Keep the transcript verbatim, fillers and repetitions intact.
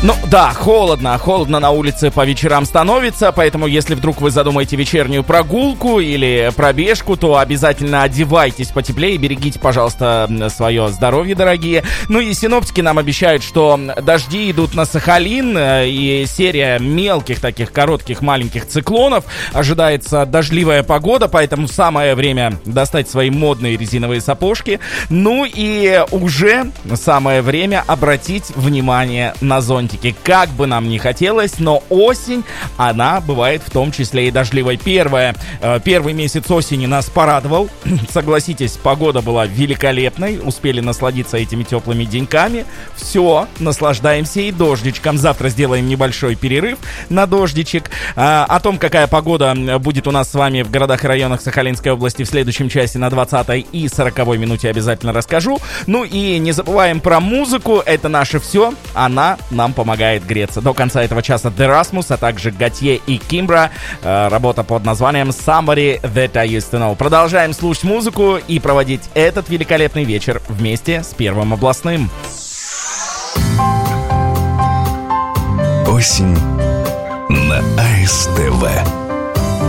Ну да, холодно, холодно на улице по вечерам становится, поэтому если вдруг вы задумаете вечернюю прогулку или пробежку, то обязательно одевайтесь потеплее и берегите, пожалуйста, свое здоровье, дорогие. Ну и синоптики нам обещают, что дожди идут на Сахалин, и серия мелких таких коротких маленьких циклонов. Ожидается дождливая погода, поэтому самое время достать свои модные резиновые сапожки. Ну и уже самое время обратить внимание на зонтики. Как бы нам ни хотелось, но осень, она бывает в том числе и дождливой. Первое, э, первый месяц осени нас порадовал. Согласитесь, погода была великолепной. Успели насладиться этими теплыми деньками. Все, наслаждаемся и дождичком. Завтра сделаем небольшой перерыв на дождичек. Э, о том, какая погода будет у нас с вами в городах и районах Сахалинской области в следующем часе на двадцатой и сороковой минуте обязательно расскажу. Ну и не забываем про музыку. Это наше все. Она нам помогает греться. До конца этого часа The Rasmus, а также Готье и Кимбра. Э, работа под названием Somebody That I Used to Know. Продолжаем слушать музыку и проводить этот великолепный вечер вместе с Первым областным. Осень на АСТВ.